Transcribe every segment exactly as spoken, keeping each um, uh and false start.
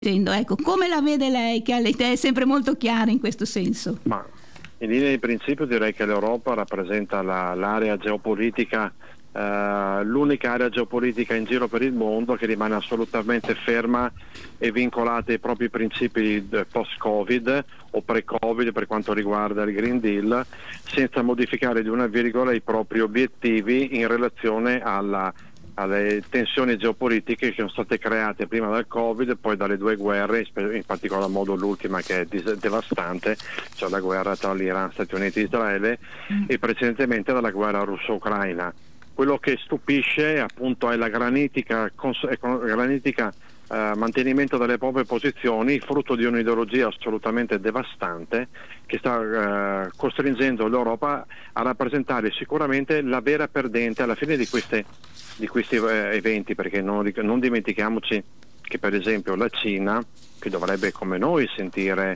Ecco, come la vede lei, che ha le idee sempre molto chiare in questo senso? Ma in linea di principio direi che l'Europa rappresenta la, l'area geopolitica, eh, l'unica area geopolitica in giro per il mondo che rimane assolutamente ferma e vincolata ai propri principi post-Covid o pre-Covid per quanto riguarda il Green Deal, senza modificare di una virgola i propri obiettivi in relazione alla alle tensioni geopolitiche che sono state create prima dal Covid e poi dalle due guerre, in particolar modo l'ultima che è dis- devastante, cioè la guerra tra l'Iran, Stati Uniti e Israele, mm. e precedentemente dalla guerra russo-ucraina. Quello che stupisce appunto è la granitica, cons- granitica eh, mantenimento delle proprie posizioni, frutto di un'ideologia assolutamente devastante che sta eh, costringendo l'Europa a rappresentare sicuramente la vera perdente alla fine di queste di questi eh, eventi, perché non, non dimentichiamoci che per esempio la Cina, che dovrebbe come noi sentire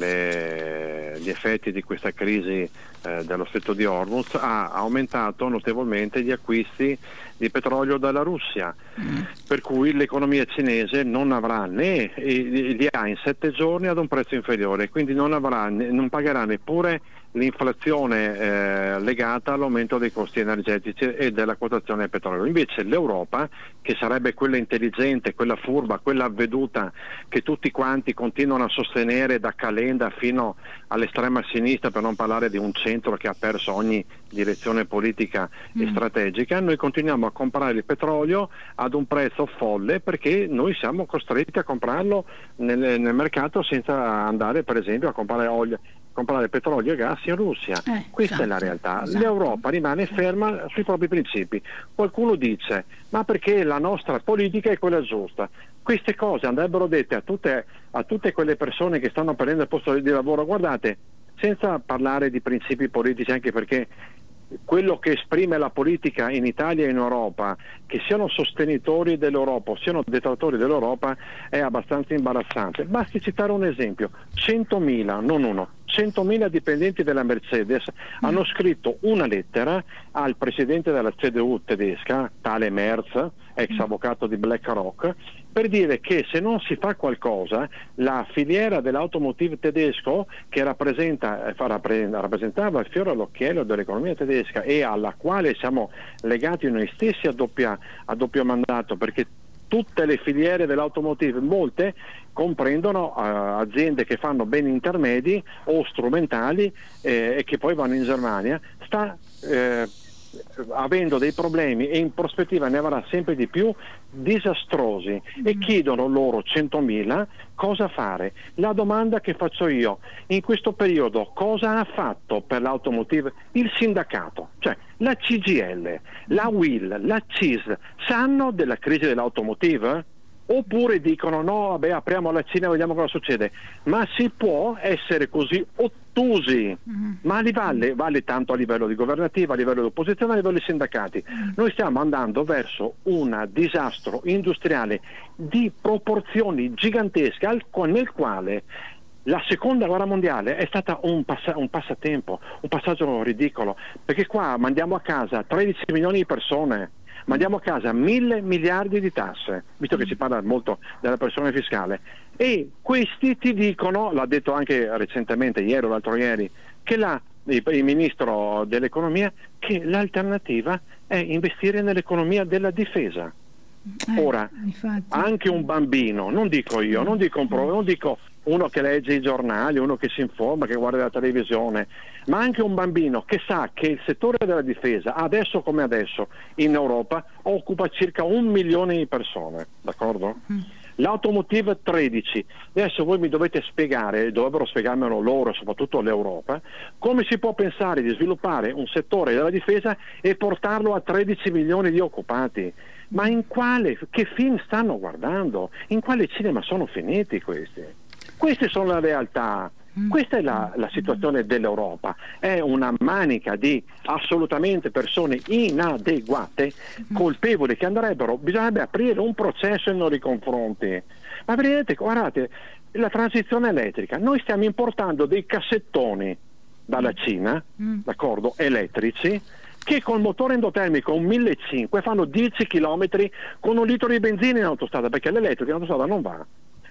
le, gli effetti di questa crisi eh, dello stretto di Hormuz, ha aumentato notevolmente gli acquisti di petrolio dalla Russia, mm. per cui l'economia cinese non avrà né, li ha in sette giorni ad un prezzo inferiore, quindi non avrà, non pagherà neppure l'inflazione eh, legata all'aumento dei costi energetici e della quotazione del petrolio. Invece l'Europa, che sarebbe quella intelligente, quella furba, quella avveduta che tutti quanti continuano a sostenere da Calenda fino all'estrema sinistra, per non parlare di un centro che ha perso ogni direzione politica mm. e strategica, noi continuiamo a comprare il petrolio ad un prezzo folle perché noi siamo costretti a comprarlo nel, nel mercato senza andare per esempio a comprare olio comprare petrolio e gas in Russia. Eh, Questa esatto, è la realtà. Esatto. L'Europa rimane ferma sui propri principi. Qualcuno dice, ma perché la nostra politica è quella giusta? Queste cose andrebbero dette a tutte, a tutte quelle persone che stanno perdendo il posto di lavoro. Guardate, senza parlare di principi politici, anche perché quello che esprime la politica in Italia e in Europa, che siano sostenitori dell'Europa o siano detrattori dell'Europa, è abbastanza imbarazzante. Basti citare un esempio: centomila, non uno, centomila dipendenti della Mercedes mm. hanno scritto una lettera al presidente della C D U tedesca, tale Merz, ex mm. avvocato di BlackRock, per dire che se non si fa qualcosa la filiera dell'automotive tedesco, che rappresenta, rappresentava il fiore all'occhiello dell'economia tedesca e alla quale siamo legati noi stessi a, doppia, a doppio mandato, perché tutte le filiere dell'automotive, molte comprendono uh, aziende che fanno beni intermedi o strumentali eh, e che poi vanno in Germania, sta eh, avendo dei problemi e in prospettiva ne avrà sempre di più disastrosi mm. e chiedono loro centomila cosa fare. La domanda che faccio io: in questo periodo cosa ha fatto per l'automotive il sindacato? Cioè la C G I L, la U I L, la C I S sanno della crisi dell'automotive? Oppure dicono no, vabbè, apriamo la Cina e vediamo cosa succede? Ma si può essere così ottusi? Mm-hmm. Ma li vale, vale tanto a livello di governativo, a livello di opposizione, a livello di sindacati. Mm-hmm. Noi stiamo andando verso un disastro industriale di proporzioni gigantesche, al, nel quale la seconda guerra mondiale è stata un, passa, un passatempo, un passaggio ridicolo, perché qua mandiamo a casa tredici milioni di persone, mandiamo a casa mille miliardi di tasse, visto che si parla molto della pressione fiscale, e questi ti dicono, l'ha detto anche recentemente, ieri o l'altro ieri, che la, il, il ministro dell'economia, che l'alternativa è investire nell'economia della difesa. Eh, Ora, infatti. Anche un bambino, non dico io, non dico un pro, non dico uno che legge i giornali, uno che si informa, che guarda la televisione, ma anche un bambino che sa che il settore della difesa, adesso come adesso, in Europa, occupa circa un milione di persone, d'accordo? Mm. L'automotive tredici. Adesso voi mi dovete spiegare, dovrebbero spiegarmelo loro, soprattutto l'Europa, come si può pensare di sviluppare un settore della difesa e portarlo a tredici milioni di occupati. Ma in quale, che film stanno guardando? In quale cinema sono finiti questi? Queste sono le realtà. Questa è la, la situazione dell'Europa, è una manica di assolutamente persone inadeguate, colpevoli, che andrebbero, bisognerebbe aprire un processo nei loro confronti. Ma vedete, guardate, la transizione elettrica, noi stiamo importando dei cassettoni dalla Cina, d'accordo, elettrici, che col motore endotermico un millecinquecento fanno dieci chilometri con un litro di benzina in autostrada, perché l'elettrico in autostrada non va.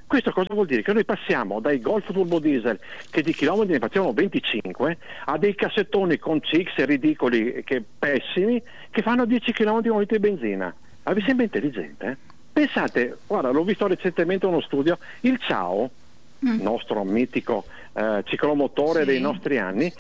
Questo cosa vuol dire? Che noi passiamo dai Golf turbo diesel che di chilometri ne facevano venticinque a dei cassettoni con C X ridicoli, che pessimi, che fanno dieci chilometri con litro di benzina. Ma vi sembra intelligente? Eh? Pensate, guarda, l'ho visto recentemente in uno studio, il Ciao, mm. nostro mitico eh, ciclomotore sì, dei nostri anni,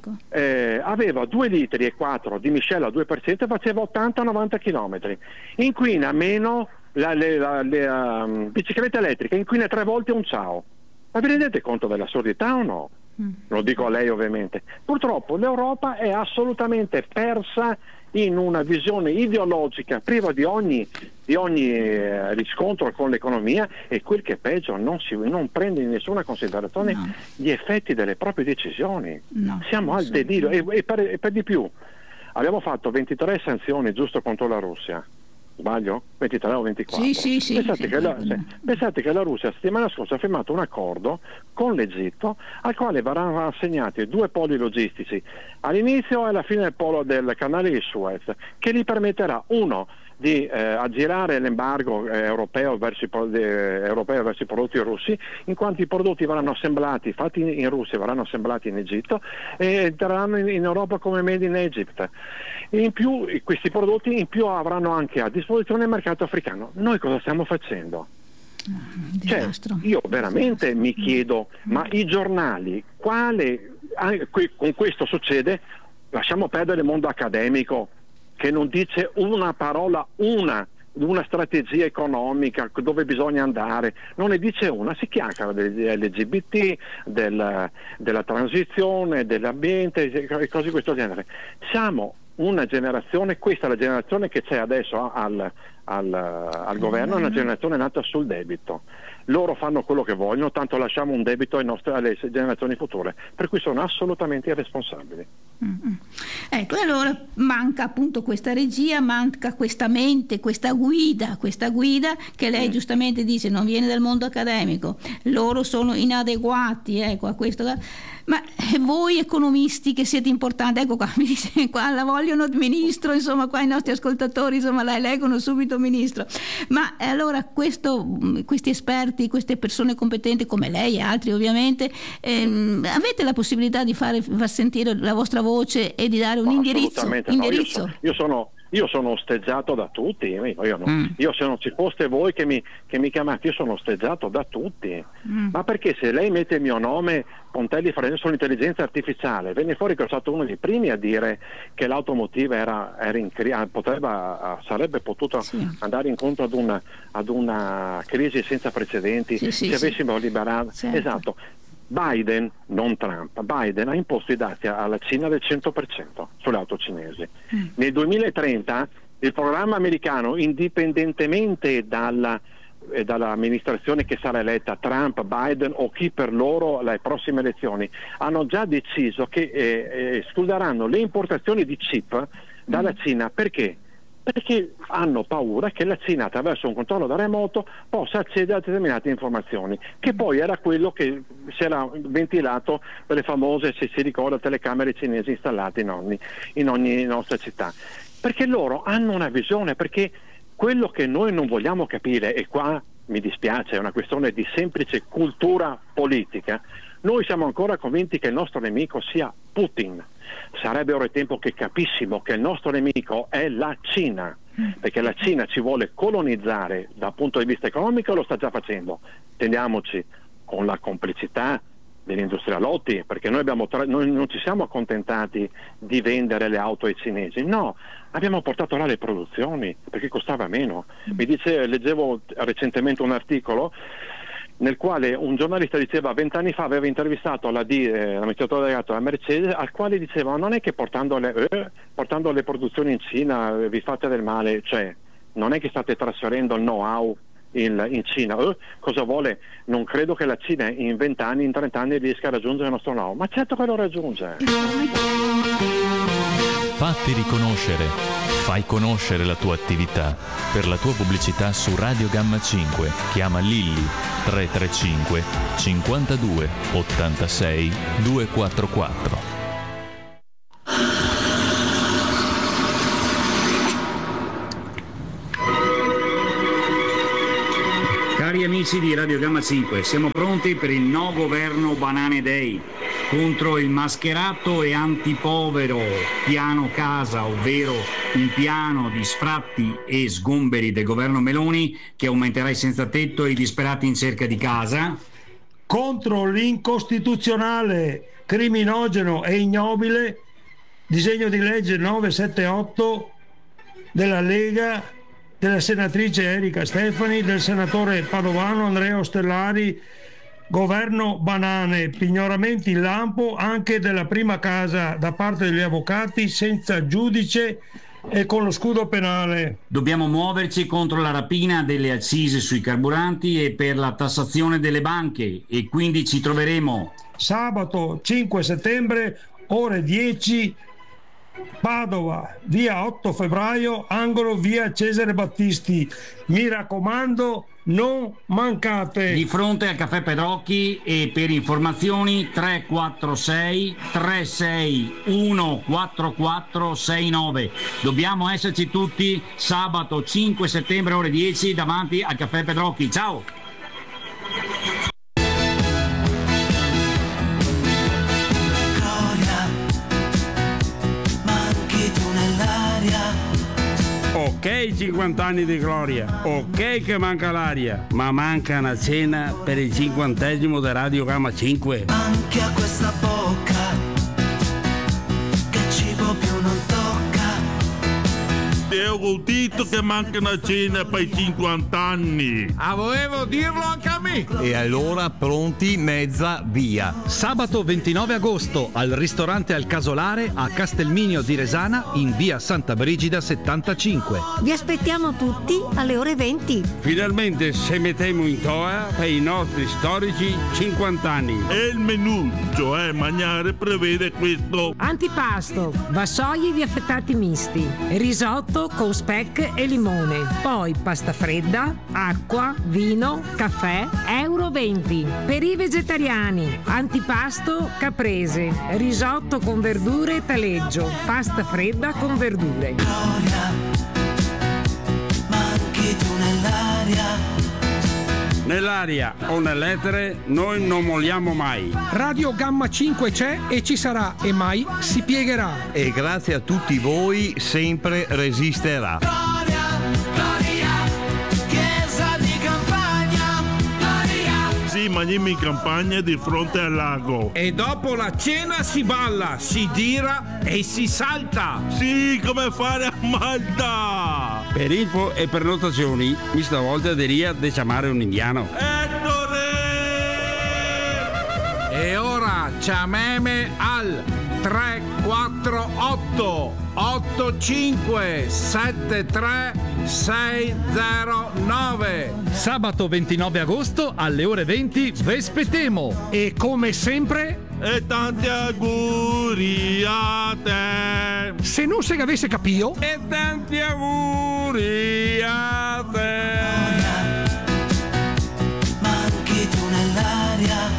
eh, aveva due litri e quattro di miscela al due per cento e faceva ottanta novanta chilometri. Inquina meno la, le, la, le um, bicicletta elettrica, inquina tre volte un Ciao. Ma vi rendete conto dell'assurdità o no? Mm. Lo dico a lei ovviamente. Purtroppo l'Europa è assolutamente persa in una visione ideologica priva di ogni, di ogni eh, riscontro con l'economia, e quel che è peggio non, si, non prende in nessuna considerazione no. gli effetti delle proprie decisioni. No, siamo al delirio e, e, per, e per di più abbiamo fatto ventitré sanzioni giusto contro la Russia. Sbaglio? ventitré o ventiquattro? Sì, sì, sì, pensate, sì, che la, se, pensate che la Russia la settimana scorsa ha firmato un accordo con l'Egitto al quale verranno assegnati due poli logistici all'inizio e alla fine del polo del canale di Suez, che gli permetterà uno di eh, aggirare l'embargo eh, europeo, verso i, eh, europeo verso i prodotti russi, in quanto i prodotti verranno assemblati, fatti in, in Russia, verranno assemblati in Egitto e entreranno in, in Europa come made in Egypt. In più questi prodotti in più avranno anche a disposizione il mercato africano. Noi cosa stiamo facendo? Cioè, io veramente mi chiedo, ma i giornali, quale anche con questo succede? Lasciamo perdere il mondo accademico che non dice una parola, una una strategia economica, dove bisogna andare, non ne dice una, si chiacchiera dell'L G B T, del, della transizione, dell'ambiente e cose di questo genere. Siamo una generazione, questa è la generazione che c'è adesso al, al, al governo, è una generazione nata sul debito. Loro fanno quello che vogliono, tanto lasciamo un debito ai nostri, alle generazioni future, per cui sono assolutamente irresponsabili. Mm-hmm. Ecco, allora manca appunto questa regia, manca questa mente, questa guida, questa guida che lei mm. giustamente dice non viene dal mondo accademico, loro sono inadeguati, ecco, a questo. Ma voi economisti che siete importanti, ecco qua, mi dice, qua la vogliono ministro, insomma qua i nostri ascoltatori insomma la eleggono subito ministro, ma allora questo, questi esperti, queste persone competenti come lei e altri ovviamente, ehm, avete la possibilità di fare, far sentire la vostra voce e di dare un indirizzo? indirizzo? No, io, so, io sono Io sono osteggiato da tutti, io, no. mm. io se non ci foste voi che mi, che mi chiamate, io sono osteggiato da tutti. Mm. Ma perché se lei mette il mio nome, Pontelli Fratelli sull'intelligenza artificiale, venne fuori che sono stato uno dei primi a dire che l'automotive era, era in crisi, potrebbe, sarebbe potuto sì. andare incontro ad una, ad una crisi senza precedenti sì, sì, se sì. avessimo liberato. Certo. Esatto. Biden, non Trump, Biden ha imposto i dazi alla Cina del cento per cento sulle auto cinesi. Mm. Nel duemilatrenta il programma americano, indipendentemente dalla, eh, dall'amministrazione che sarà eletta, Trump, Biden o chi per loro le prossime elezioni, hanno già deciso che eh, escluderanno le importazioni di chip dalla mm. Cina. Perché? Perché hanno paura che la Cina attraverso un controllo da remoto possa accedere a determinate informazioni, che poi era quello che si era ventilato per le famose, se si ricorda, telecamere cinesi installate in ogni, in ogni nostra città. Perché loro hanno una visione, perché quello che noi non vogliamo capire, e qua mi dispiace, è una questione di semplice cultura politica, noi siamo ancora convinti che il nostro nemico sia Putin. Sarebbe ora il tempo che capissimo che il nostro nemico è la Cina, perché la Cina ci vuole colonizzare dal punto di vista economico, lo sta già facendo, teniamoci, con la complicità degli industrialotti, perché noi, abbiamo tra- noi non ci siamo accontentati di vendere le auto ai cinesi, no, abbiamo portato là le produzioni perché costava meno. Mi dice, leggevo recentemente un articolo nel quale un giornalista diceva vent'anni fa aveva intervistato la D, eh, l'amministratore delegato della Mercedes, al quale diceva non è che portando le, eh, portando le produzioni in Cina eh, vi fate del male, cioè non è che state trasferendo il know-how in, in Cina, eh, cosa vuole? Non credo che la Cina in vent'anni, in trent'anni riesca a raggiungere il nostro know-how, ma certo che lo raggiunge. Fatti riconoscere, fai conoscere la tua attività. Per la tua pubblicità su Radio Gamma cinque chiama Lilli tre tre cinque cinquantadue ottantasei duecentoquarantaquattro. Cari Cari amici di Radio Gamma cinque, siamo pronti per il No Governo Banane Day contro il mascherato e antipovero piano casa, ovvero un piano di sfratti e sgomberi del governo Meloni che aumenterà i senza tetto e i disperati in cerca di casa. Contro l'incostituzionale, criminogeno e ignobile disegno di legge novecentosettantotto della Lega, della senatrice Erika Stefani, del senatore padovano Andrea Ostellari, governo banane, pignoramenti in lampo anche della prima casa da parte degli avvocati senza giudice e con lo scudo penale. Dobbiamo muoverci contro la rapina delle accise sui carburanti e per la tassazione delle banche, e quindi ci troveremo sabato cinque settembre ore dieci, Padova, via otto febbraio, angolo via Cesare Battisti. Mi raccomando, non mancate. Di fronte al caffè Pedrocchi, e per informazioni tre quattro sei tre sei uno quattro quattro sei nove. Dobbiamo esserci tutti sabato cinque settembre ore dieci davanti al caffè Pedrocchi. Ciao! Ok, cinquanta anni di gloria, ok che manca l'aria, ma manca una cena per il cinquantesimo di Radio Gamma cinque. Anche a questa bocca, che cibo più non tocca. E ho udito che manca una cena per i cinquanta anni. Ah, volevo dirlo anche a me. E allora pronti, mezza via. Sabato ventinove agosto al ristorante Al Casolare a Castelminio di Resana in via Santa Brigida settantacinque. Vi aspettiamo tutti alle ore venti. Finalmente se mettiamo in toa per i nostri storici cinquanta anni. E il menù, cioè mangiare, prevede questo: antipasto, vassoi di affettati misti, risotto con speck e limone, poi pasta fredda, acqua, vino, caffè, euro venti. Per i vegetariani, antipasto caprese, risotto con verdure e taleggio, pasta fredda con verdure. Gloria, manchi tu nell'aria. Nell'aria o nell'etere noi non molliamo mai. Radio Gamma cinque c'è e ci sarà e mai si piegherà. E grazie a tutti voi sempre resisterà. Gloria, gloria, chiesa di campagna, gloria. Sì, mangiamo in campagna di fronte al lago. E dopo la cena si balla, si gira e si salta. Sì, come fare a Malta. Per info e prenotazioni, mi stavolta diria di chiamare un indiano. E ora chiameme al tre quattro otto otto cinque sette tre sei zero nove. Sabato ventinove agosto alle ore venti Vespetemo. E come sempre, e tanti auguri a te. Se non se che avesse capito, e tanti auguri a te. Manchi tu nell'aria.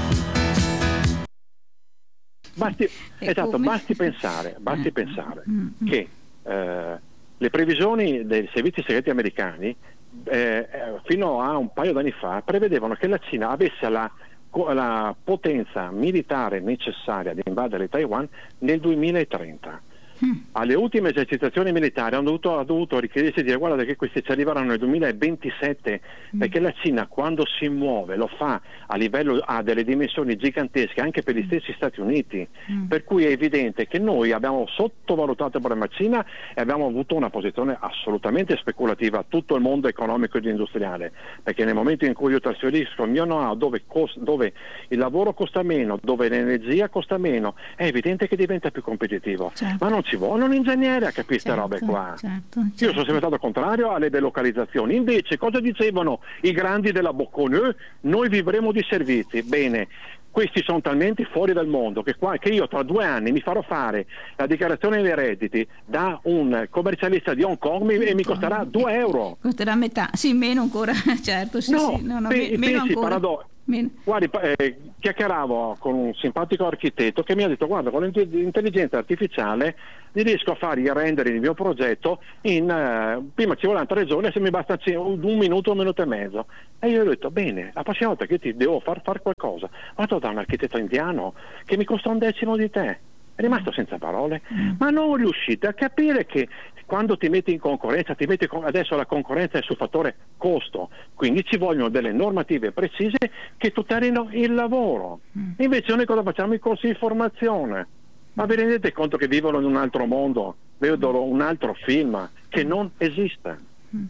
Basti, esatto, come... basti pensare, basti eh, pensare mm, mm. che eh, le previsioni dei servizi segreti americani eh, fino a un paio d'anni fa prevedevano che la Cina avesse la, la potenza militare necessaria ad invadere Taiwan nel duemilatrenta. Mm. Alle ultime esercitazioni militari hanno dovuto, ha dovuto richiedersi di dire: guarda che questi ci arriveranno nel duemilaventisette, mm. perché la Cina quando si muove lo fa a livello, ha delle dimensioni gigantesche anche per gli stessi Stati Uniti, mm. per cui è evidente che noi abbiamo sottovalutato il problema Cina e abbiamo avuto una posizione assolutamente speculativa a tutto il mondo economico ed industriale, perché nel momento in cui io trasferisco il mio know-how dove, cost, dove il lavoro costa meno, dove l'energia costa meno, è evidente che diventa più competitivo. Certo. Ma non ci vuole un ingegnere a capire queste certo, robe qua. Certo, certo. Io sono sempre stato contrario alle delocalizzazioni. Invece cosa dicevano i grandi della Bocconi? Eh, noi vivremo di servizi. Bene, questi sono talmente fuori dal mondo che, qua, che io tra due anni mi farò fare la dichiarazione dei redditi da un commercialista di Hong Kong mi, e mi costerà due euro. Costerà metà, sì, meno ancora, certo. Sì, no, sì, no, no, pe- meno pensi, ancora. parado- Guardi, eh, chiacchieravo con un simpatico architetto che mi ha detto: guarda, con l'intelligenza artificiale riesco a fare i render il mio progetto in eh, prima ci vogliono tre giorni, se mi basta un, un minuto, un minuto e mezzo. E io ho detto: bene, la prossima volta che ti devo far fare qualcosa vado da un architetto indiano che mi costa un decimo di te. È rimasto senza parole. Mm. Ma non riuscite a capire che quando ti metti in concorrenza, ti metti con... adesso la concorrenza è sul fattore costo, quindi ci vogliono delle normative precise che tutelino il lavoro. Mm. Invece noi cosa facciamo? I corsi di formazione. Ma vi rendete conto che vivono in un altro mondo, vedono un altro film che non esiste? Mm.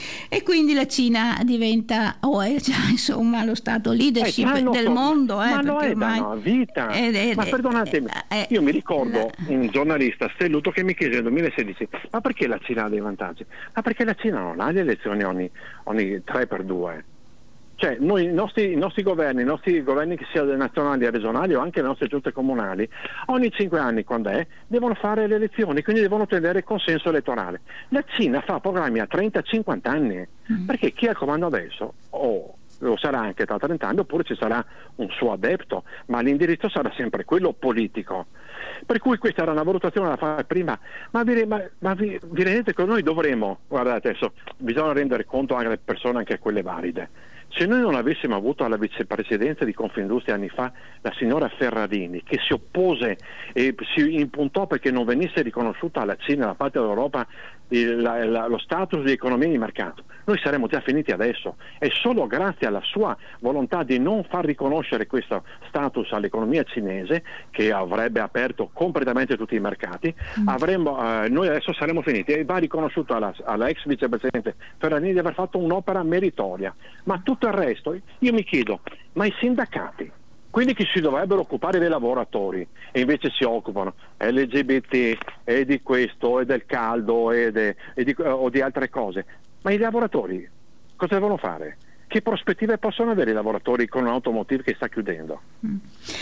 E quindi la Cina diventa, o è già insomma lo stato leadership eh, del so, mondo, eh, ma lo è ormai... da una vita. Ed, ed, ma perdonatemi, eh, io mi ricordo la... un giornalista stelluto che mi chiese nel duemilasedici: ma perché la Cina ha dei vantaggi? Ma perché la Cina non ha le elezioni ogni, ogni tre per due. Cioè noi, i, nostri, i nostri governi, i nostri governi che siano nazionali e regionali o anche le nostre giunte comunali, ogni cinque anni, quando è, devono fare le elezioni, quindi devono ottenere consenso elettorale. La Cina fa programmi a trenta cinquanta anni, mm. perché chi è al comando adesso, o oh, lo sarà anche tra trenta anni, oppure ci sarà un suo adepto, ma l'indirizzo sarà sempre quello politico. Per cui questa era una valutazione da fare prima, ma vi, ma, ma vi, vi rendete che noi dovremmo, guardate adesso, bisogna rendere conto anche alle persone, anche a quelle valide. Se noi non avessimo avuto alla vicepresidenza di Confindustria anni fa la signora Ferrarini, che si oppose e si impuntò perché non venisse riconosciuta alla Cina da parte dell'Europa il, la, la, lo status di economia di mercato, noi saremmo già finiti adesso. È solo grazie alla sua volontà di non far riconoscere questo status all'economia cinese, che avrebbe aperto completamente tutti i mercati, mm. avremmo, eh, noi adesso saremmo finiti. E va riconosciuto alla, alla ex vicepresidente Ferrarini di aver fatto un'opera meritoria, ma tutto il resto, io mi chiedo, ma i sindacati, quelli che si dovrebbero occupare dei lavoratori e invece si occupano L G B T e di questo e del caldo e, de, e di, o di altre cose, ma i lavoratori cosa devono fare? Che prospettive possono avere i lavoratori con un'automotive che sta chiudendo? Mm.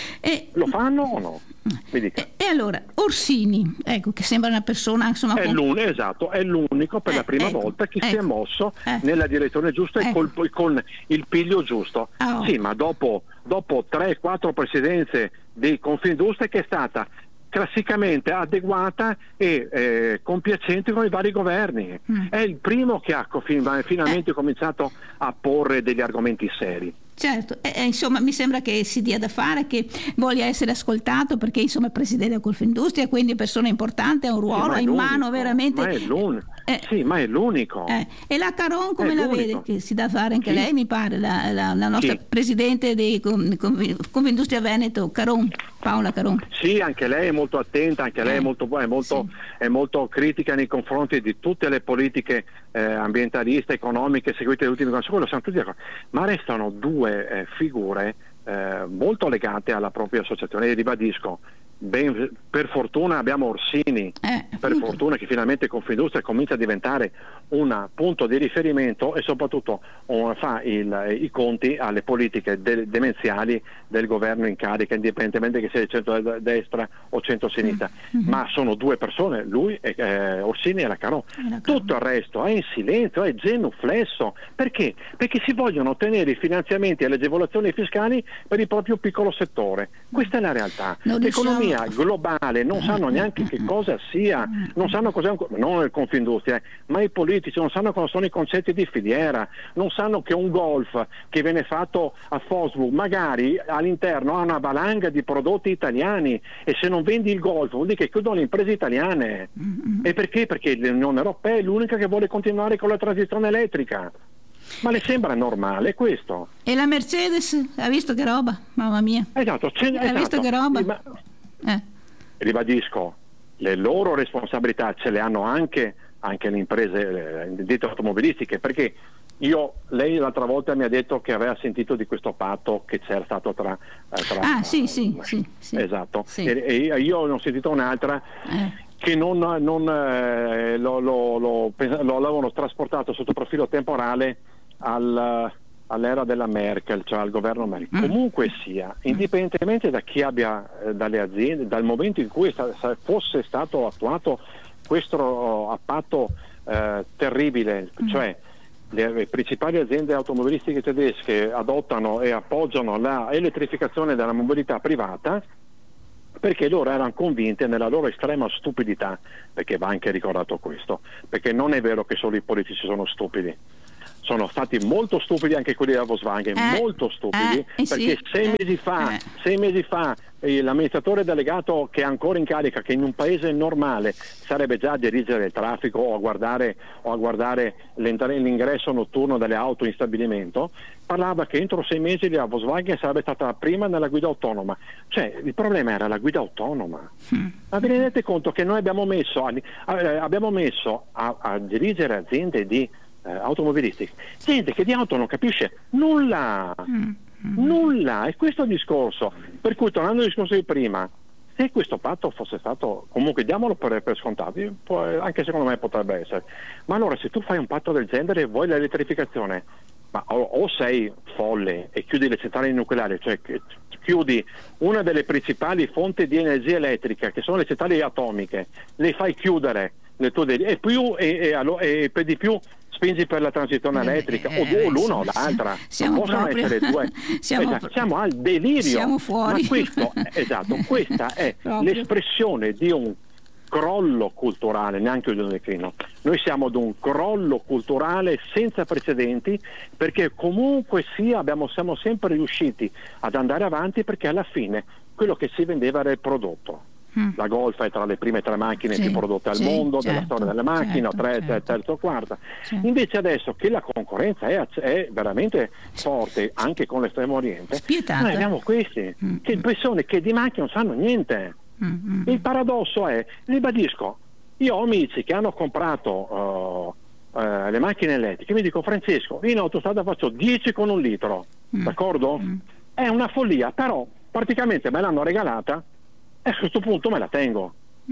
E, Lo fanno o no? Mi dica. E, e allora, Orsini, ecco, che sembra una persona insomma... È con... l'unico, esatto, è l'unico per eh, la prima ecco, volta che ecco, si è mosso eh, nella direzione giusta ecco. e col, con il piglio giusto. Oh. Sì, ma dopo, dopo tre quattro presidenze di Confindustria, che è stata classicamente adeguata e eh, compiacente con i vari governi. Mm. È il primo che ha fin, finalmente eh. cominciato a porre degli argomenti seri. Certo, eh, insomma mi sembra che si dia da fare, che voglia essere ascoltato, perché insomma è presidente della Confindustria, quindi è persona importante, ha un ruolo, ha in mano veramente... Ma è l'unico, eh, sì, ma è l'unico. Eh. E la Caron come è la l'unico. Vede? Che si dà fare anche sì. lei, mi pare, la, la, la nostra sì. presidente di Confindustria Veneto, Caron, Paola Caron. Sì, anche lei è molto attenta, anche lei eh. è, molto, è, molto, sì. è molto critica nei confronti di tutte le politiche eh, ambientaliste, economiche seguite negli ultimi anni, quello siamo tutti d'accordo, ma restano due Eh, figure eh, molto legate alla propria associazione. E ribadisco, ben, per fortuna abbiamo Orsini, eh, per fortuna che finalmente Confindustria comincia a diventare un punto di riferimento e soprattutto um, fa il, i conti alle politiche de- demenziali del governo in carica, indipendentemente che sia di centro-destra o centro-sinistra. Mm-hmm. Ma sono due persone, lui e eh, Orsini e la Caron. Tutto il resto è in silenzio, è genuflesso. Perché? Perché si vogliono ottenere i finanziamenti e le agevolazioni fiscali per il proprio piccolo settore. Questa è la realtà. L'economia globale non sanno neanche che cosa sia, non sanno cos'è un, non il Confindustria, eh, ma i politici non sanno cosa sono i concetti di filiera, non sanno che un golf che viene fatto a Wolfsburg magari all'interno ha una valanga di prodotti italiani, e se non vendi il golf vuol dire che chiudono le imprese italiane. Mm-hmm. E perché? Perché l'Unione Europea è l'unica che vuole continuare con la transizione elettrica. Ma le sembra normale questo? E la Mercedes? Ha visto che roba? Mamma mia. Esatto, ha esatto. visto che roba? Ma, eh. Ribadisco, le loro responsabilità ce le hanno anche, anche le imprese, le ditte automobilistiche, perché io, lei l'altra volta mi ha detto che aveva sentito di questo patto che c'era stato tra... tra ah sì, sì, sì, sì. Esatto, sì. E, e io ne ho sentito un'altra eh. che non, non eh, lo, lo, lo, lo avevano trasportato sotto profilo temporale al, all'era della Merkel, cioè al governo Merkel. Mm. Comunque sia, indipendentemente da chi abbia, eh, dalle aziende, dal momento in cui sta, fosse stato attuato questo patto eh, terribile, mm. cioè le principali aziende automobilistiche tedesche adottano e appoggiano la elettrificazione della mobilità privata perché loro erano convinte nella loro estrema stupidità, perché va anche ricordato questo, perché non è vero che solo i politici sono stupidi. Sono stati molto stupidi anche quelli della Volkswagen, eh, molto stupidi, eh, eh, perché sì, sei eh, mesi fa, eh. sei mesi fa eh, l'amministratore delegato che è ancora in carica, che in un paese normale sarebbe già a dirigere il traffico o a guardare, o a guardare l'ingresso notturno delle auto in stabilimento, parlava che entro sei mesi la Volkswagen sarebbe stata la prima nella guida autonoma. Cioè il problema era la guida autonoma. Mm. Ma vi rendete conto che noi abbiamo messo, a, a, abbiamo messo a, a dirigere aziende di Eh, automobilistiche, gente che di auto non capisce nulla, mm, mm. nulla, è questo il discorso. Per cui, tornando al discorso di prima, se questo patto fosse stato, comunque diamolo per, per scontato, può, anche secondo me potrebbe essere, ma allora se tu fai un patto del genere e vuoi l'elettrificazione, ma o, o sei folle e chiudi le centrali nucleari, cioè chiudi una delle principali fonti di energia elettrica che sono le centrali atomiche, le fai chiudere nel tuo de- e più e, e, e per di più spingi per la transizione elettrica, eh, o, o l'una o l'altra, siamo non possono proprio, essere due. siamo, esatto, siamo al delirio. Siamo fuori. Ma questo, esatto, questa è proprio. l'espressione di un crollo culturale, neanche un declino. Noi siamo ad un crollo culturale senza precedenti, perché comunque sia abbiamo, siamo sempre riusciti ad andare avanti, perché alla fine quello che si vendeva era il prodotto. La Golf è tra le prime tre macchine sì, più prodotte al sì, mondo, certo, della storia delle macchine, certo, tre, certo. terzo, quarta. Certo. Invece adesso che la concorrenza è, è veramente forte, anche con l'Estremo Oriente, spietata. Noi abbiamo questi, mm. che persone che di macchine non sanno niente. Mm-hmm. Il paradosso è, ribadisco, io ho amici che hanno comprato uh, uh, le macchine elettriche, mi dico: Francesco, in autostrada faccio dieci con un litro, mm. d'accordo? Mm. È una follia, però praticamente me l'hanno regalata e a questo punto me la tengo,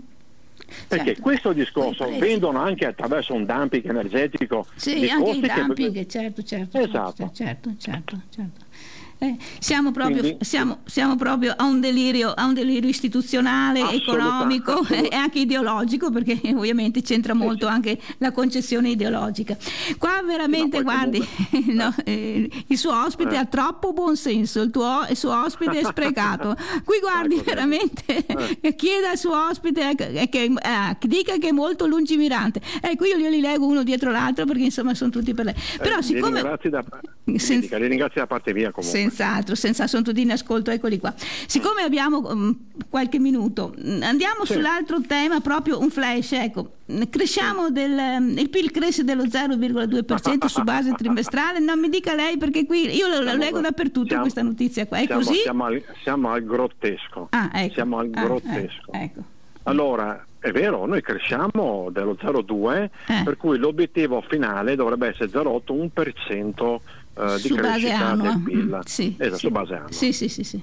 perché certo. questo discorso vendono anche attraverso un dumping energetico, sì, anche il dumping che... certo, certo, esatto. certo, certo, certo. Eh, siamo, proprio, Quindi, siamo, siamo proprio a un delirio, a un delirio istituzionale, economico assolut- e anche ideologico, perché ovviamente c'entra molto anche la concezione ideologica. Qua veramente, no, guardi, comunque... no, eh, il suo ospite eh. ha troppo buon senso, il, tuo, il suo ospite è sprecato. Qui guardi, veramente eh. chieda al suo ospite che, che, eh, che dica che è molto lungimirante. Ecco, io li leggo uno dietro l'altro perché insomma sono tutti per lei. Però eh, siccome... li ringrazio da, Sen... li ringrazio da parte mia comunque. Senz'altro, senz'altro, sono tutti in ascolto, eccoli qua. Siccome abbiamo um, qualche minuto, andiamo sì. sull'altro tema, proprio un flash, ecco. Cresciamo del, um, il P I L cresce dello zero virgola due per cento su base trimestrale, non mi dica lei, perché qui io lo, lo leggo dappertutto siamo, questa notizia qua, è siamo, così? Siamo al, siamo al grottesco, ah, ecco. siamo al ah, grottesco. Eh, ecco. Allora, è vero, noi cresciamo dello zero virgola due, eh. per cui l'obiettivo finale dovrebbe essere zero virgola otto, uno per cento Uh, di su base annua, del P I L. Mm, sì, esatto, sì. su base annua. Sì, sì, sì, sì.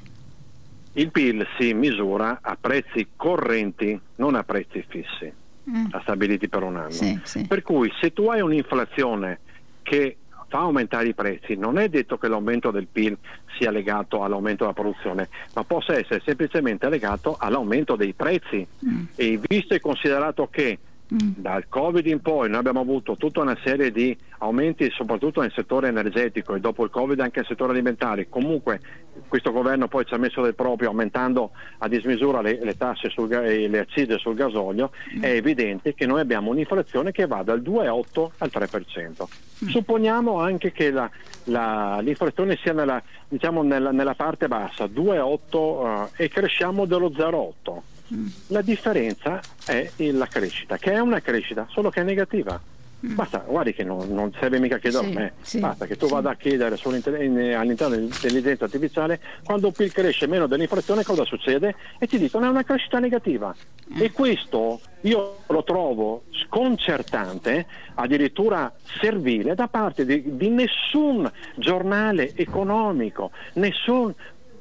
Il P I L si misura a prezzi correnti, non a prezzi fissi, mm. stabiliti per un anno. Sì, sì. Per cui se tu hai un'inflazione che fa aumentare i prezzi, non è detto che l'aumento del P I L sia legato all'aumento della produzione, ma possa essere semplicemente legato all'aumento dei prezzi. Mm. E visto e considerato che dal Covid in poi noi abbiamo avuto tutta una serie di aumenti, soprattutto nel settore energetico, e dopo il Covid anche nel settore alimentare. Comunque questo governo poi ci ha messo del proprio, aumentando a dismisura le, le tasse sul, e le accise sul gasolio. Mm. È evidente che noi abbiamo un'inflazione che va dal due virgola otto al tre per cento. Mm. Supponiamo anche che la, la, l'inflazione sia nella, diciamo nella, nella parte bassa, due virgola otto, uh, e cresciamo dello zero virgola otto. La differenza è la crescita, che è una crescita, solo che è negativa. Mm. Basta, guardi che non, non serve mica chiedere sì, a me, sì, basta che tu sì. vada a chiedere all'interno dell'intelligenza artificiale quando il P I L cresce meno dell'inflazione cosa succede, e ti dicono è una crescita negativa. Mm. E questo io lo trovo sconcertante, addirittura servile da parte di, di nessun giornale economico, nessun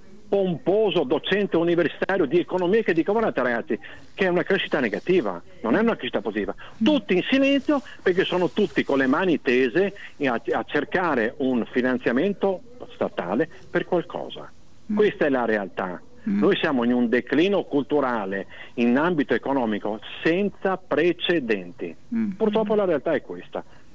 pomposo docente universitario di economia che dica: guardate ragazzi, che è una crescita negativa, non è una crescita positiva. Tutti in silenzio, perché sono tutti con le mani tese a, a cercare un finanziamento statale per qualcosa. Mm. Questa è la realtà. Mm. Noi siamo in un declino culturale in ambito economico senza precedenti. Mm. Purtroppo la realtà è questa.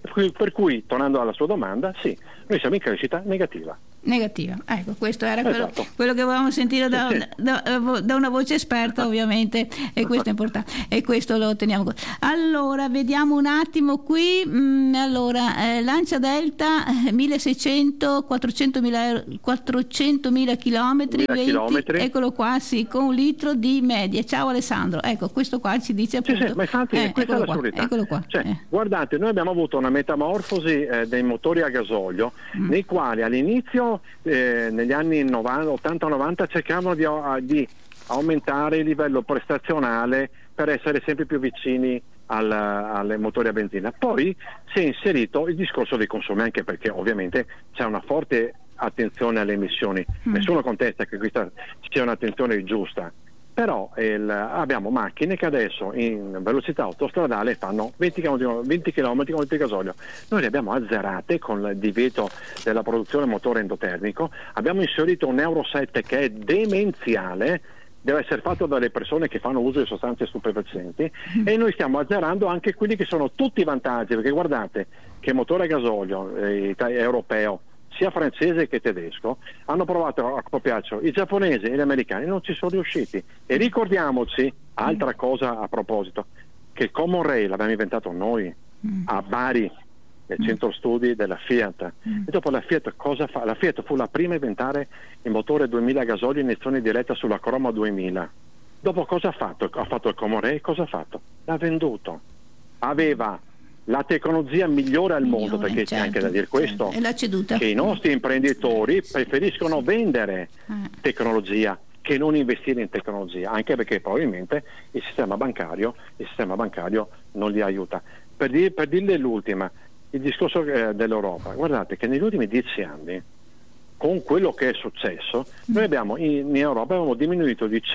Per cui, per cui, tornando alla sua domanda, sì, noi siamo in crescita negativa. Negativa, ecco, questo era quello, Esatto. quello che volevamo sentire da, Sì, sì. da, da una voce esperta, ovviamente, e questo è importante, e questo lo teniamo qua. Allora, vediamo un attimo qui, mm, allora, eh, Lancia Delta, eh, milleseicento, quattrocentomila, quattrocentomila chilometri, mille chilometri. eccolo qua, sì, con un litro di media. Ciao Alessandro, ecco, questo qua ci dice Sì, appunto. sì, ma infatti eh, questa è eccolo la qua, sobrietà. eccolo qua. Cioè, eh. guardate, noi abbiamo avuto una metamorfosi eh, dei motori a gasolio, Mm. nei quali all'inizio, eh, negli anni novanta, ottanta novanta, cercavano di, di aumentare il livello prestazionale per essere sempre più vicini al, alle motori a benzina. Poi si è inserito il discorso dei consumi, anche perché ovviamente c'è una forte attenzione alle emissioni. Mm. Nessuno contesta che questa sia un'attenzione giusta. Però il, abbiamo macchine che adesso in velocità autostradale fanno venti chilometri con il gasolio. Noi le abbiamo azzerate con il divieto della produzione motore endotermico, abbiamo inserito un Euro sette che è demenziale, deve essere fatto dalle persone che fanno uso di sostanze stupefacenti, mm. e noi stiamo azzerando anche quelli che sono tutti i vantaggi, perché guardate che motore a gasolio eh, europeo, sia francese che tedesco, hanno provato a copiarci, i giapponesi e gli americani non ci sono riusciti. E ricordiamoci, altra cosa a proposito, che il Common Rail l'abbiamo inventato noi a Bari, nel centro studi della Fiat. E dopo la Fiat cosa fa? La Fiat fu la prima a inventare il motore duemila gasolio iniezione diretta sulla Croma duemila. Dopo cosa ha fatto? Ha fatto il Common Rail, cosa ha fatto? L'ha venduto. Aveva la tecnologia migliore al Migliore, mondo, perché certo, c'è anche da dire questo, certo. E l'ha ceduta. che i nostri imprenditori preferiscono vendere Eh. tecnologia che non investire in tecnologia, anche perché probabilmente il sistema bancario, il sistema bancario non li aiuta. Per, dir, per dirle l'ultima, il discorso eh, dell'Europa, guardate che negli ultimi dieci anni, con quello che è successo, noi abbiamo in, in Europa abbiamo diminuito di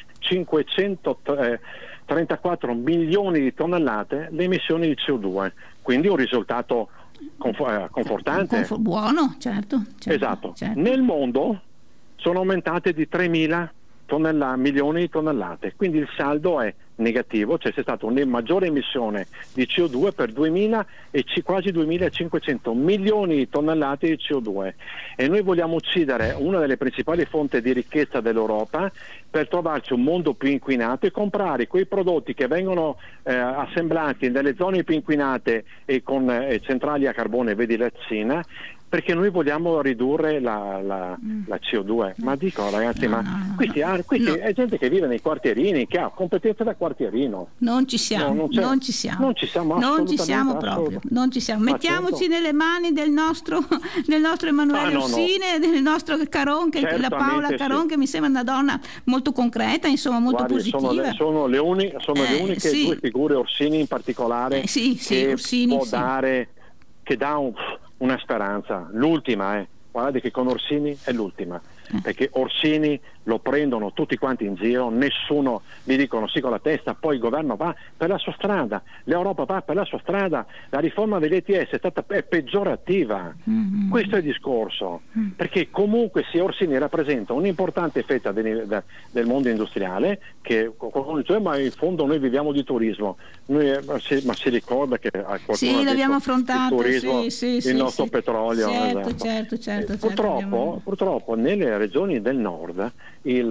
cinquecentotrentaquattro milioni di tonnellate le emissioni di C O due, quindi un risultato confo- eh, confortante. Conf- buono, certo. certo Esatto. certo. Nel mondo sono aumentate di tremila tonnella- milioni di tonnellate, quindi il saldo è negativo, cioè c'è stata una maggiore emissione di C O due per duemila e c- quasi duemilacinquecento milioni di tonnellate di C O due, e noi vogliamo uccidere una delle principali fonti di ricchezza dell'Europa per trovarci un mondo più inquinato e comprare quei prodotti che vengono eh, assemblati nelle zone più inquinate e con eh, centrali a carbone, vedi la Cina, perché noi vogliamo ridurre la, la, la C O due. Ma dico ragazzi, No, ma no, no, questi, no. questi No. è gente che vive nei quartierini, che ha competenze da quartierino. Non ci siamo, No, non c'è- non ci siamo, non ci siamo non ci assolutamente, siamo proprio, assolutamente. non ci siamo. Ma Mettiamoci certo. nelle mani del nostro, del nostro Emanuele Ah, no, no. Orsini, del nostro Caron, che, la Certamente Paola Caron, sì. che mi sembra una donna molto concreta, insomma molto Guardi, sono positiva. le, sono le, uni- sono le Eh, uniche sì. due figure, Orsini in particolare, Eh, sì, sì, che Orsini, può sì. dare, che dà un- una speranza. L'ultima è, guardate che con Orsini è l'ultima, Eh. perché Orsini lo prendono tutti quanti in giro, nessuno gli dicono sì con la testa, poi il governo va per la sua strada, l'Europa va per la sua strada, la riforma dell'E T S è stata è peggiorativa. Mm-hmm. Questo è il discorso, perché comunque se Orsini rappresenta un'importante fetta del, del- del mondo industriale, che qualcuno dice, "Eh, ma in fondo noi viviamo di turismo", noi, eh, ma, si, ma si ricorda che a qualcuno Sì, ha detto, l'abbiamo affrontato, il turismo, sì, sì, il sì, nostro sì. petrolio, Certo, esatto. certo, certo, Eh, certo, purtroppo, abbiamo- purtroppo nelle regioni del nord il,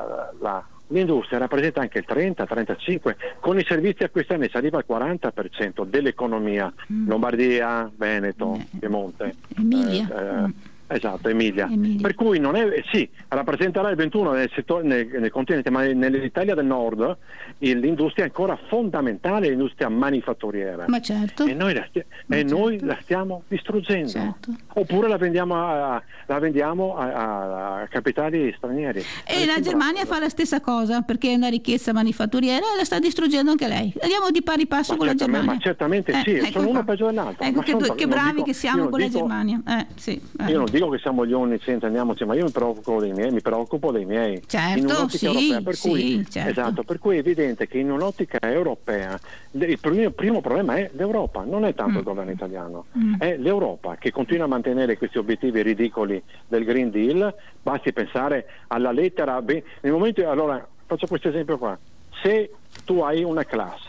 la, l'industria rappresenta anche il trenta trentacinque, con i servizi a questi anni si arriva al quaranta per cento dell'economia. Mm. Lombardia, Veneto, Piemonte, Emilia. eh, eh, esatto, Emilia. Emilia. Per cui non è, sì, rappresenterà il ventuno nel, settore, nel, nel continente, ma nell'Italia del nord il- l'industria è ancora fondamentale, l'industria manifatturiera. Ma certo. E noi la, stia- Ma e noi certo. la stiamo distruggendo. Certo. Oppure la vendiamo a, la vendiamo a, a- a capitali stranieri. E la Germania fa la stessa cosa, perché è una ricchezza manifatturiera e la sta distruggendo anche lei. Andiamo di pari passo Ma con la certamente- Germania. ma certamente Eh, sì, ecco sono qua. una peggio dell'altra. Ecco Ma che, sono- due- che io non bravi dico- che io siamo non con la dico- Germania. Eh, sì, eh. Io non dico che siamo gli unici, intendiamoci, ma io mi preoccupo dei miei, mi preoccupo dei miei. Certo, in un'ottica sì, europea, per sì, cui, certo. esatto, per cui è evidente che in un'ottica europea le- il primo, primo problema è l'Europa, non è tanto il governo italiano, Mm. è l'Europa che continua a mantenere questi obiettivi ridicoli del Green Deal. Basti pensare alla lettera B. Nel momento, allora faccio questo esempio qua: se tu hai una classe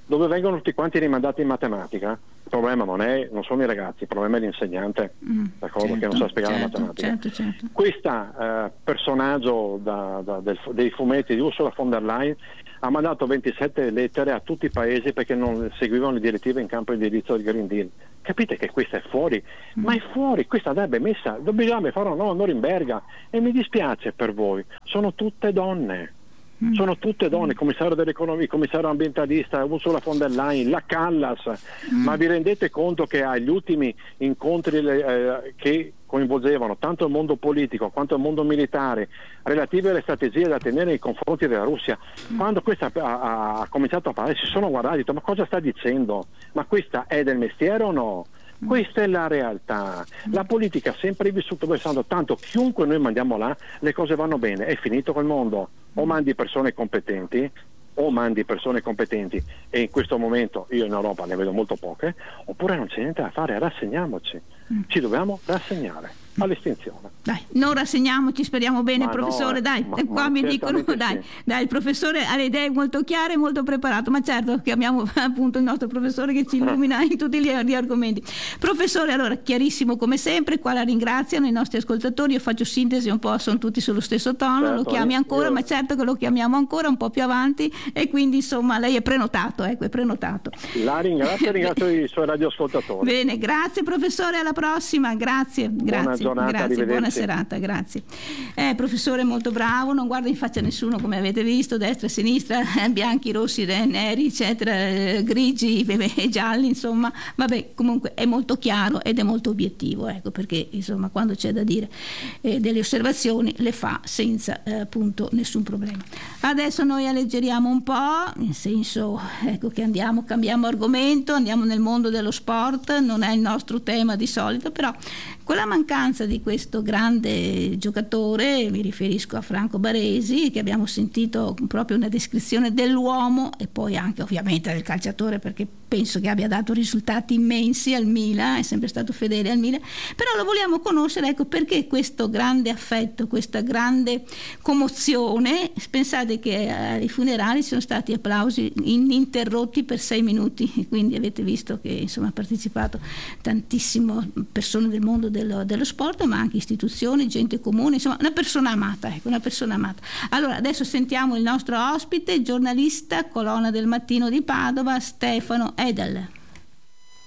dove vengono tutti quanti rimandati in matematica. Il problema non è, non sono i ragazzi, il problema è l'insegnante, mm, d'accordo, certo, che non sa spiegare certo, la matematica. Certo, certo. Questo eh, personaggio da, da, del, dei fumetti di Ursula von der Leyen ha mandato ventisette lettere a tutti i paesi perché non seguivano le direttive in campo di indirizzo del Green Deal. Capite che questa è fuori? Mm. Ma è fuori, questa andrebbe messa, dobbiamo fare una nuova Norimberga, e mi dispiace per voi, sono tutte donne. Mm. Sono tutte donne, commissario dell'economia, commissario ambientalista, Ursula von der Leyen, la Callas, mm. ma vi rendete conto che agli ultimi incontri eh, che coinvolgevano tanto il mondo politico quanto il mondo militare relative alle strategie da tenere nei confronti della Russia, mm. quando questa ha, ha cominciato a parlare si sono guardati e detto: ma cosa sta dicendo? Ma questa è del mestiere o no? Questa è la realtà. La politica ha sempre vissuto pensando tanto chiunque noi mandiamo là le cose vanno bene, è finito col mondo. O mandi persone competenti o mandi persone competenti, e in questo momento io in Europa ne vedo molto poche, oppure non c'è niente da fare, rassegniamoci, ci dobbiamo rassegnare all'estinzione. Dai, non rassegniamoci, speriamo bene, ma professore, no, dai, ma, qua ma mi dicono, dai, sì. dai, il professore ha le idee molto chiare e molto preparato, ma certo che abbiamo appunto il nostro professore che ci illumina in tutti gli, gli argomenti. Professore, allora, chiarissimo come sempre, qua la ringraziano i nostri ascoltatori, io faccio sintesi un po', sono tutti sullo stesso tono, certo, lo chiami ancora, io... ma certo che lo chiamiamo ancora un po' più avanti, e quindi insomma lei è prenotato, ecco, è prenotato. La ringrazio, ringrazio i suoi radioascoltatori. Bene, grazie professore, alla prossima, grazie, grazie. Giornata, grazie, buona serata, grazie. Eh, professore molto bravo, non guarda in faccia a nessuno, come avete visto, destra e sinistra, eh, bianchi, rossi, neri, eccetera, eh, grigi e gialli, insomma, vabbè, comunque è molto chiaro ed è molto obiettivo, ecco, perché insomma quando c'è da dire eh, delle osservazioni le fa senza eh, appunto nessun problema. Adesso noi alleggeriamo un po', nel senso, ecco, che andiamo, cambiamo argomento, andiamo nel mondo dello sport, non è il nostro tema di solito, però con la mancanza di questo grande giocatore, mi riferisco a Franco Baresi, che abbiamo sentito proprio una descrizione dell'uomo e poi anche ovviamente del calciatore, perché penso che abbia dato risultati immensi al Milan, è sempre stato fedele al Milan, però lo vogliamo conoscere, ecco, perché questo grande affetto, questa grande commozione. Pensate che ai funerali sono stati applausi ininterrotti per sei minuti, quindi avete visto che insomma ha partecipato tantissime persone del mondo dello, dello sport, ma anche istituzioni, gente comune, insomma una persona amata, ecco, una persona amata. Allora adesso sentiamo il nostro ospite, giornalista, colonna del Mattino di Padova, Stefano Edel.